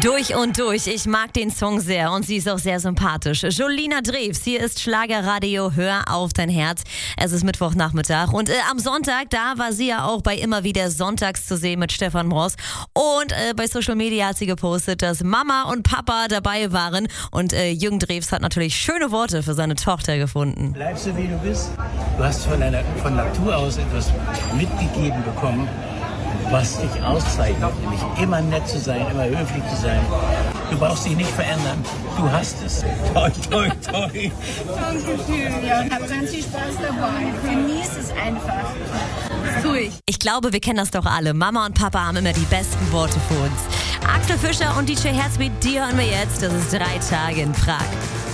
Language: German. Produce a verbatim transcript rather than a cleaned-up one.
Durch und durch. Ich mag den Song sehr und sie ist auch sehr sympathisch. Jolina Drews, hier ist Schlagerradio, hör auf dein Herz. Es ist Mittwochnachmittag und äh, am Sonntag, da war sie ja auch bei immer wieder sonntags zu sehen mit Stefan Moss. Und äh, bei Social Media hat sie gepostet, dass Mama und Papa dabei waren. Und äh, Jürgen Drews hat natürlich schöne Worte für seine Tochter gefunden. Bleib so wie du bist. Du hast von, deiner, von Natur aus etwas mitgegeben bekommen, was dich auszeichnet, nämlich immer nett zu sein, immer höflich zu sein. Du brauchst dich nicht verändern. Du hast es. Toi, toi, toi. Dankeschön. Ja, und hab ganz viel Spaß dabei. Genieß es einfach. Das tue ich. Ich glaube, wir kennen das doch alle. Mama und Papa haben immer die besten Worte für uns. Axel Fischer und D J Herzbeat, die hören wir jetzt. Das ist drei Tage in Prag.